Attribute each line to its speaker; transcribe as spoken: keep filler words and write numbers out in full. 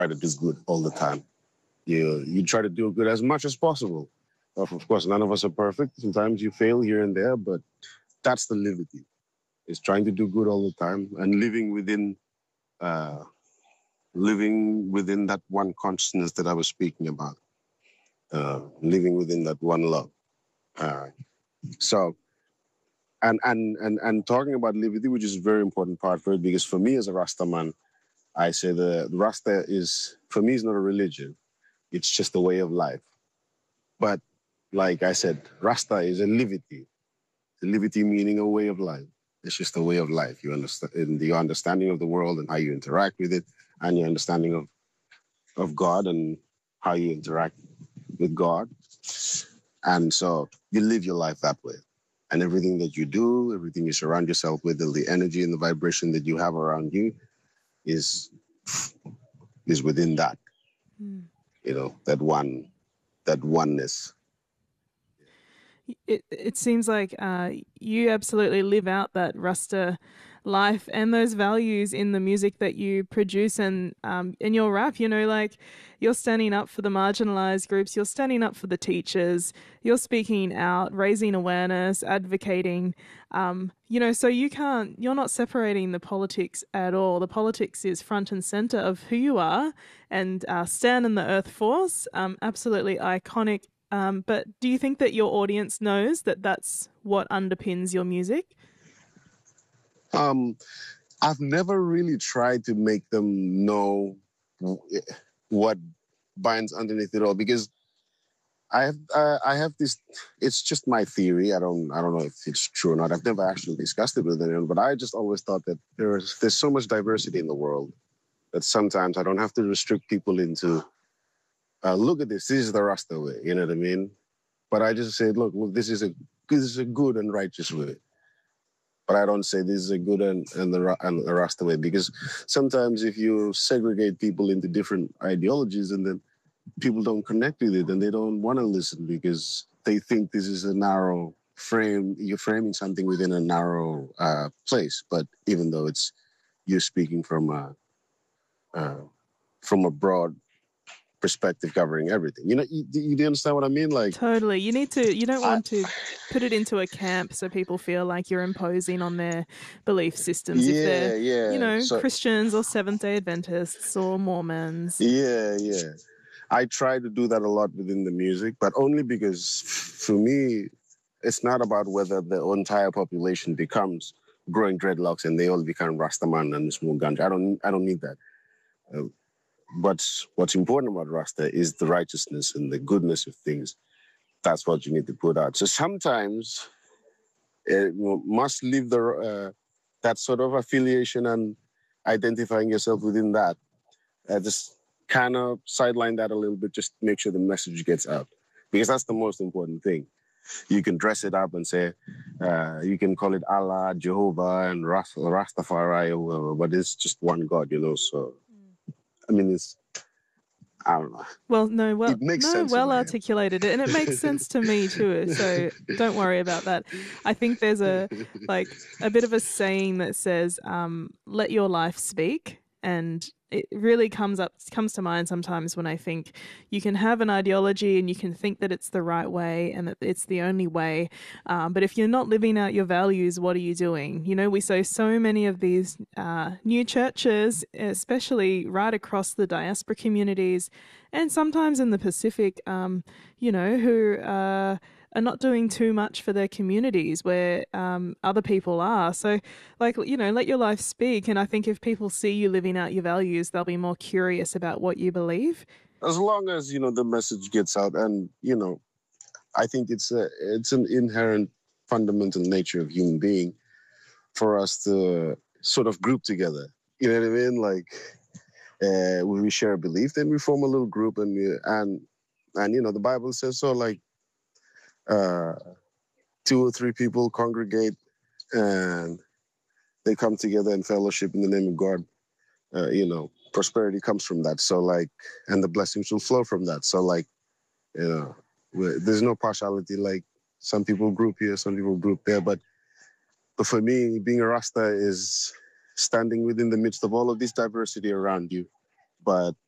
Speaker 1: try to do good all the time. You you try to do good as much as possible. Of of course, none of us are perfect. Sometimes you fail here and there, but that's the liberty. It's trying to do good all the time and living within uh, living within that one consciousness that I was speaking about. Uh, living within that one love. Uh, so, and and and and talking about liberty, which is a very important part for it, because for me as a Rasta man, I say the, the Rasta is, for me, is not a religion. It's just a way of life. But like I said, Rasta is a liberty. The liberty meaning a way of life. It's just a way of life. You understand, in the understanding of the world and how you interact with it, and your understanding of of God and how you interact with God. And so you live your life that way. And everything that you do, everything you surround yourself with, and the energy and the vibration that you have around you is is within that. Mm. You know, that one, that oneness.
Speaker 2: It it seems like uh, you absolutely live out that Rasta life and those values in the music that you produce and um, in your rap. You know, like you're standing up for the marginalized groups, you're standing up for the teachers, you're speaking out, raising awareness, advocating. Um, you know, so you can't, you're not separating the politics at all. The politics is front and center of who you are, and uh, Stan and the Earth Force, um, absolutely iconic. Um, but do you think that your audience knows that that's what underpins your music?
Speaker 1: Um, I've never really tried to make them know what binds underneath it all, because I have uh, I have this. It's just my theory. I don't I don't know if it's true or not. I've never actually discussed it with anyone, but I just always thought that there's there's so much diversity in the world that sometimes I don't have to restrict people into. Uh, look at this. This is the Rasta way. You know what I mean? But I just say, look, look, this is a this is a good and righteous way. But I don't say this is a good and, and, the, and the Rasta way, because sometimes if you segregate people into different ideologies and then people don't connect with it and they don't want to listen because they think this is a narrow frame, you're framing something within a narrow uh, place. But even though it's you're speaking from a, uh, from a broad perspective covering everything. You know, you, you understand what I mean? Like,
Speaker 2: totally. You need to, you don't want I, to put it into a camp so people feel like you're imposing on their belief systems.
Speaker 1: Yeah,
Speaker 2: if they're,
Speaker 1: yeah.
Speaker 2: you know,
Speaker 1: so,
Speaker 2: Christians or Seventh-day Adventists or Mormons.
Speaker 1: Yeah, yeah. I try to do that a lot within the music, but only because for me, it's not about whether the entire population becomes growing dreadlocks and they all become Rastaman and smoke ganja. I don't, I don't need that. Uh, But what's important about Rasta is the righteousness and the goodness of things. That's what you need to put out. So sometimes it must leave the uh, that sort of affiliation and identifying yourself within that. Uh, just kind of sideline that a little bit, just to make sure the message gets out. Because that's the most important thing. You can dress it up and say, uh, you can call it Allah, Jehovah, and Rast- Rastafari, or whatever, but it's just one God, you know, so... I mean, it's, I don't know.
Speaker 2: Well, no, well,
Speaker 1: it makes
Speaker 2: no,
Speaker 1: sense
Speaker 2: well articulated, and it makes sense to me too. So don't worry about that. I think there's a like a bit of a saying that says, um, "Let your life speak," and it really comes up comes to mind sometimes when I think you can have an ideology and you can think that it's the right way and that it's the only way, um, but if you're not living out your values, what are you doing? You know, we see so many of these uh, new churches, especially right across the diaspora communities, and sometimes in the Pacific, um, you know, who uh, are not doing too much for their communities where um, other people are. So, like, you know, let your life speak. And I think if people see you living out your values, they'll be more curious about what you believe.
Speaker 1: As long as, you know, the message gets out, and, you know, I think it's a, it's an inherent fundamental nature of human being for us to sort of group together. You know what I mean? Like, uh, when we share a belief, then we form a little group, and, we, and, and you know, the Bible says so, like, uh, two or three people congregate and they come together in fellowship in the name of God. Uh, you know, prosperity comes from that. So like, and the blessings will flow from that. So like, you know, there's no partiality. Like some people group here, some people group there. But, but for me, being a Rasta is standing within the midst of all of this diversity around you, but